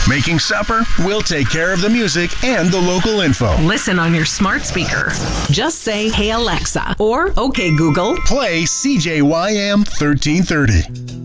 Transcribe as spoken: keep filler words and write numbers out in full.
Making supper? We'll take care of the music and the local info. Listen on your smart speaker. Just say, "Hey Alexa," or "Okay Google, play C J Y M thirteen thirty."